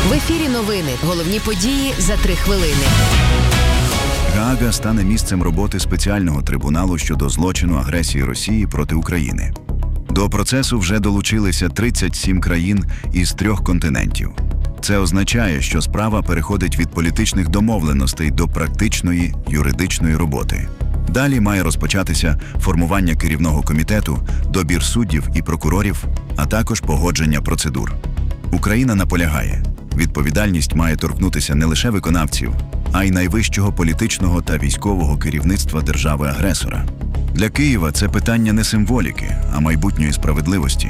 В ефірі новини. Головні події за 3 хвилини. Гаага стане місцем роботи спеціального трибуналу щодо злочину агресії Росії проти України. До процесу вже долучилися 37 країн із 3 континентів. Це означає, що справа переходить від політичних домовленостей до практичної юридичної роботи. Далі має розпочатися формування керівного комітету, добір суддів і прокурорів, а також погодження процедур. Україна наполягає, відповідальність має торкнутися не лише виконавців, а й найвищого політичного та військового керівництва держави-агресора. Для Києва це питання не символіки, а майбутньої справедливості.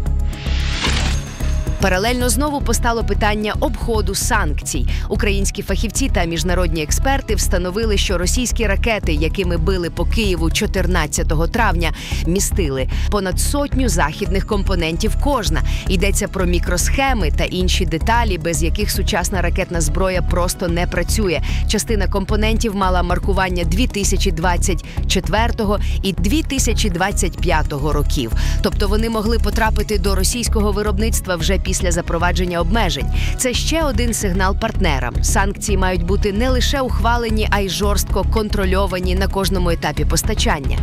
Паралельно знову постало питання обходу санкцій. Українські фахівці та міжнародні експерти встановили, що російські ракети, якими били по Києву 14 травня, містили понад 100 західних компонентів кожна. Йдеться про мікросхеми та інші деталі, без яких сучасна ракетна зброя просто не працює. Частина компонентів мала маркування 2024 і 2025 років. Тобто вони могли потрапити до російського виробництва вже після запровадження обмежень. Це ще один сигнал партнерам. Санкції мають бути не лише ухвалені, а й жорстко контрольовані на кожному етапі постачання.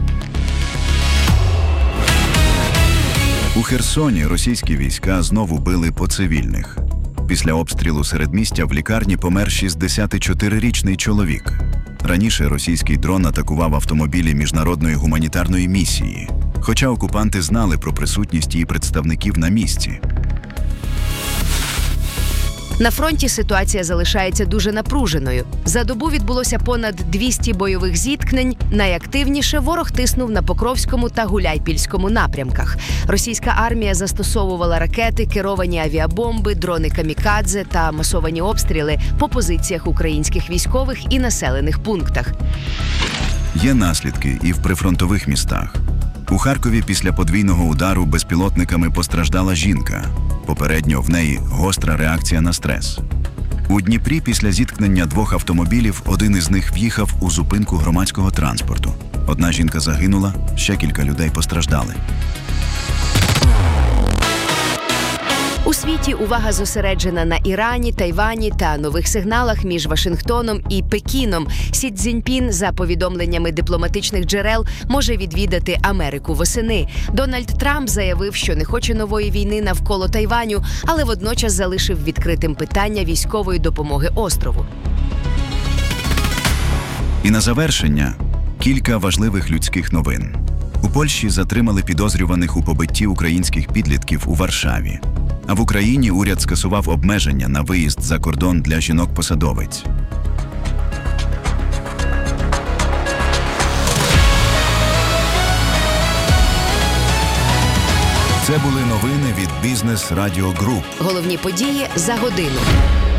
У Херсоні російські війська знову били по цивільних. Після обстрілу середмістя в лікарні помер 64-річний чоловік. Раніше російський дрон атакував автомобілі міжнародної гуманітарної місії, хоча окупанти знали про присутність її представників на місці. На фронті ситуація залишається дуже напруженою. За добу відбулося понад 200 бойових зіткнень. Найактивніше ворог тиснув на Покровському та Гуляйпільському напрямках. Російська армія застосовувала ракети, керовані авіабомби, дрони камікадзе та масовані обстріли по позиціях українських військових і населених пунктах. Є наслідки і в прифронтових містах. У Харкові після подвійного удару безпілотниками постраждала жінка. Попередньо в неї гостра реакція на стрес. У Дніпрі після зіткнення 2 автомобілів один із них в'їхав у зупинку громадського транспорту. Одна жінка загинула, ще кілька людей постраждали. У світі увага зосереджена на Ірані, Тайвані та нових сигналах між Вашингтоном і Пекіном. Сі Цзіньпін, за повідомленнями дипломатичних джерел, може відвідати Америку восени. Дональд Трамп заявив, що не хоче нової війни навколо Тайваню, але водночас залишив відкритим питання військової допомоги острову. І на завершення – кілька важливих людських новин. У Польщі затримали підозрюваних у побитті українських підлітків у Варшаві. А в Україні уряд скасував обмеження на виїзд за кордон для жінок-посадовиць. Це були новини від Бізнес Радіо Груп. Головні події за годину.